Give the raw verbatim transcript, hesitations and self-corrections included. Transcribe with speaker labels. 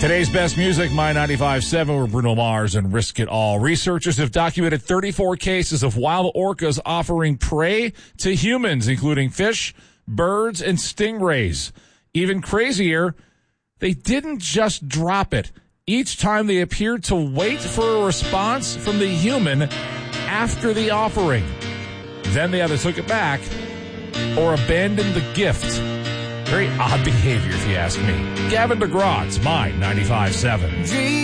Speaker 1: Today's best music, My ninety-five point seven, with Bruno Mars and Risk It All. Researchers have documented thirty-four cases of wild orcas offering prey to humans, including fish, birds, and stingrays. Even crazier, they didn't just drop it. Each time they appeared to wait for a response from the human after the offering. Then they either took it back or abandoned the gift. Very odd behavior, if you ask me. Gavin DeGraw, My ninety-five point seven.